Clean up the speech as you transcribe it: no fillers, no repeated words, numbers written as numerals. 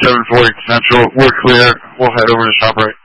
740 Central. We're clear. We'll head over to ShopRite.